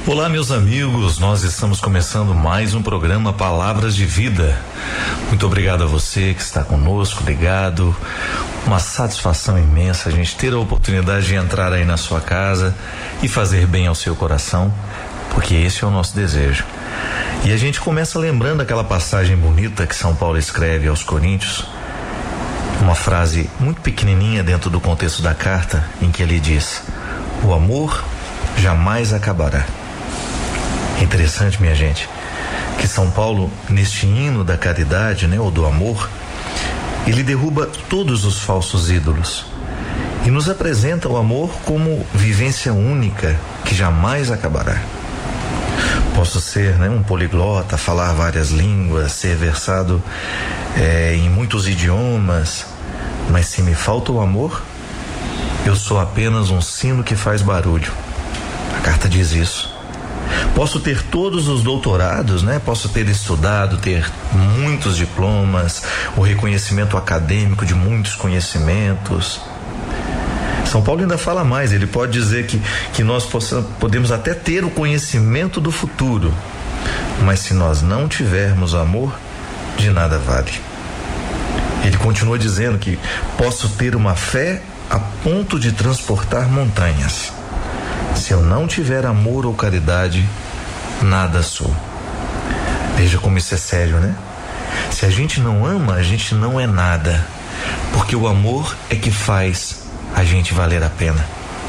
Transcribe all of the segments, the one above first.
Olá, meus amigos, nós estamos começando mais um programa Palavras de Vida. Muito obrigado a você que está conosco, ligado. Uma satisfação imensa a gente ter a oportunidade de entrar aí na sua casa e fazer bem ao seu coração, porque esse é o nosso desejo. E a gente começa lembrando aquela passagem bonita que São Paulo escreve aos Coríntios, uma frase muito pequenininha dentro do contexto da carta, em que ele diz: o amor jamais acabará. É interessante, minha gente, que São Paulo, neste hino da caridade, ou do amor, ele derruba todos os falsos ídolos e nos apresenta o amor como vivência única que jamais acabará. Posso ser um poliglota, falar várias línguas, ser versado em muitos idiomas, mas se me falta o amor, eu sou apenas um sino que faz barulho. A carta diz isso. Posso ter todos os doutorados, posso ter estudado, ter muitos diplomas, o reconhecimento acadêmico de muitos conhecimentos. São Paulo ainda fala mais, ele pode dizer que nós podemos até ter o conhecimento do futuro, mas se nós não tivermos amor, de nada vale. Ele continua dizendo que posso ter uma fé a ponto de transportar montanhas. Se eu não tiver amor ou caridade, nada sou. Veja como isso é sério, Se a gente não ama, a gente não é nada, porque o amor é que faz a gente valer a pena.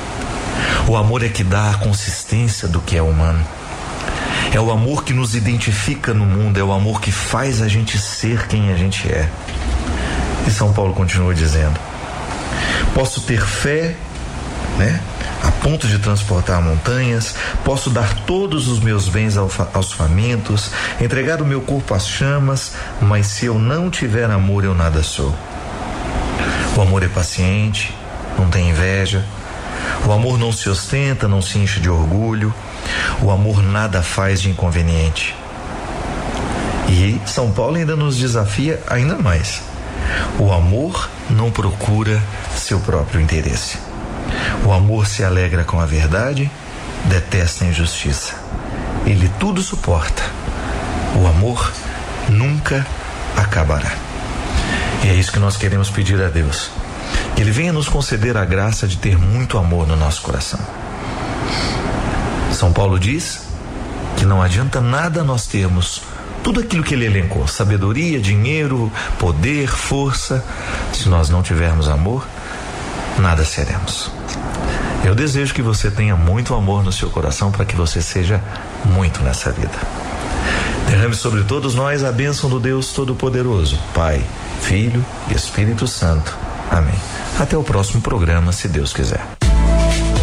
O amor é que dá a consistência do que é humano. É o amor que nos identifica no mundo, é o amor que faz a gente ser quem a gente é. E São Paulo continua dizendo: posso ter fé, a ponto de transportar montanhas, posso dar todos os meus bens aos famintos, entregar o meu corpo às chamas, mas se eu não tiver amor, eu nada sou. O amor é paciente, não tem inveja. O amor não se ostenta, não se enche de orgulho. O amor nada faz de inconveniente. E São Paulo ainda nos desafia ainda mais. O amor não procura seu próprio interesse. O amor se alegra com a verdade, detesta a injustiça. Ele tudo suporta. O amor nunca acabará. E é isso que nós queremos pedir a Deus, que Ele venha nos conceder a graça de ter muito amor no nosso coração. São Paulo diz que não adianta nada nós termos tudo aquilo que ele elencou: sabedoria, dinheiro, poder, força. Se nós não tivermos amor, nada seremos. Eu desejo que você tenha muito amor no seu coração, para que você seja muito nessa vida. Derrame sobre todos nós a bênção do Deus Todo-Poderoso, Pai, Filho e Espírito Santo. Amém. Até o próximo programa, se Deus quiser.